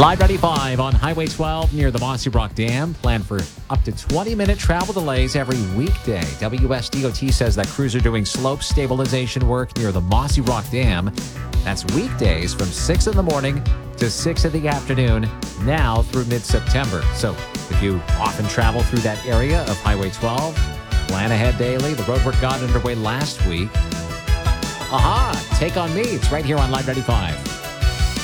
Live 95 on Highway 12 near the Mossy Rock Dam. Plan for up to 20-minute travel delays every weekday. WSDOT says that crews are doing slope stabilization work near the Mossy Rock Dam. That's weekdays from 6 in the morning to 6 in the afternoon, now through mid-September. So if you often travel through that area of Highway 12, plan ahead daily. The roadwork got underway last week. Aha! Take on Me. It's right here on Live 95.